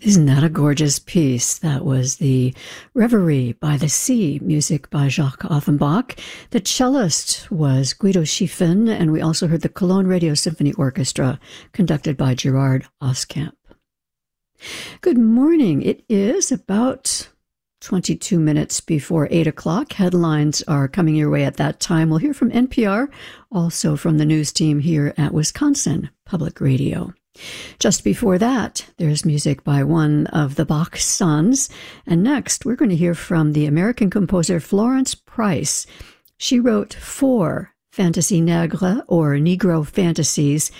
Isn't that a gorgeous piece? That was the Reverie by the Sea, music by Jacques Offenbach. The cellist was Guido Schiffen, and we also heard the Cologne Radio Symphony Orchestra, conducted by Gerard Oskamp. Good morning. It is about 22 minutes before 8 o'clock. Headlines are coming your way at that time. We'll hear from NPR, also from the news team here at Wisconsin Public Radio. Just before that, there's music by one of the Bach sons. And next, we're going to hear from the American composer Florence Price. She wrote 4 Fantasy Negre, or Negro fantasies,